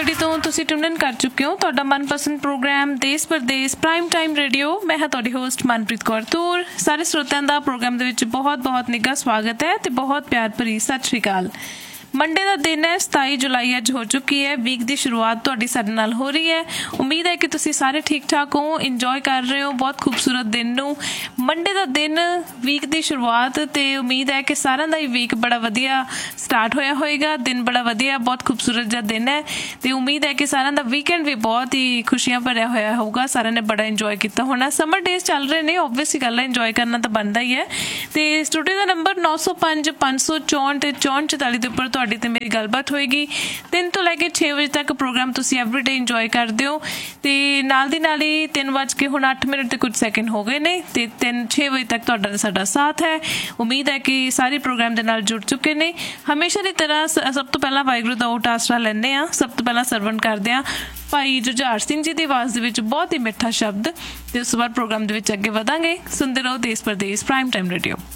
घड़ी तो तुसीं ट्यून इन कर चुके हो तुहाडा मनपसंद प्रोग्राम देश परदेश प्राइम टाइम रेडियो। मैं हाँ तुहाडी होस्ट मनप्रीत कौर तूर। सारे श्रोतिਆਂ ਦਾ प्रोग्राम ਦੇ ਵਿੱਚ बहुत ਨਿੱਘਾ स्वागत है ਤੇ बहुत प्यार भरी सत श्री अकाल। मंडे का दिन है 27 जुलाई अज हो चुकी है। वीक की शुरुआत तुहाडी साडे नाल हो रही है। उम्मीद है कि तुसीं सारे ठीक ठाक हो, इंजॉय कर रहे हो बहुत खूबसूरत दिन नूं। मंडे का दिन वीक की शुरुआत ते उम्मीद है कि सारिਆਂ ਦਾ ही वीक बड़ा वधिया स्टार्ट होया होएगा। दिन बड़ा वधिया बहुत खूबसूरत जिहा दिन है ते उम्मीद है कि सारिਆਂ ਦਾ वीकेंड भी बहुत ही खुशियां भरिया होया होगा। सारिਆਂ ने बड़ा इंजॉय किया होना। समर डेज चल रहे ने, ओबवियस गल है इंजॉय करना तो बनता ही है। तो स्टूडियो का नंबर 905 564 6444 के उपर ਤੁਹਾਡੀ ਤੇ ਮੇਰੀ ਗੱਲਬਾਤ ਹੋਏਗੀ। 3 ਤੋਂ ਲੈ ਕੇ 6 ਵਜੇ ਤੱਕ ਪ੍ਰੋਗਰਾਮ ਤੁਸੀਂ ਐਵਰੀਡੇ ਇੰਜੋਏ ਕਰਦੇ ਹੋ ਤੇ ਨਾਲ ਦੀ ਨਾਲ ਹੀ 3:08 ਤੇ ਕੁਝ ਸੈਕਿੰਡ ਹੋ ਗਏ ਨੇ ਤੇ 6 ਵਜੇ ਤੱਕ ਤੁਹਾਡਾ ਸਾਡਾ ਸਾਥ ਹੈ। ਉਮੀਦ ਹੈ ਕਿ ਸਾਰੇ ਪ੍ਰੋਗਰਾਮ ਦੇ ਨਾਲ ਜੁੜ ਚੁੱਕੇ ਨੇ। ਹਮੇਸ਼ਾ ਦੀ ਤਰ੍ਹਾਂ ਸਭ ਤੋਂ ਪਹਿਲਾਂ ਵਾਹਿਗੁਰੂ ਦਾ ਓਟ ਆਸਰਾ ਲੈਂਦੇ ਹਾਂ। ਸਭ ਤੋਂ ਪਹਿਲਾਂ ਸਰਵਣ ਕਰਦੇ ਹਾਂ ਭਾਈ ਜੁਝਾਰ ਸਿੰਘ ਜੀ ਦੀ ਆਵਾਜ਼ ਦੇ ਵਿੱਚ ਬਹੁਤ ਹੀ ਮਿੱਠਾ ਸ਼ਬਦ ਤੇ ਉਸ ਤੋਂ ਬਾਅਦ ਪ੍ਰੋਗਰਾਮ ਦੇ ਵਿੱਚ ਅੱਗੇ ਵਧਾਂਗੇ। ਸੁਣਦੇ ਰਹੋ ਦੇਸ਼ ਪਰਦੇਸ਼ ਪ੍ਰਾਈਮ ਟਾਈਮ ਰੇਡੀਓ।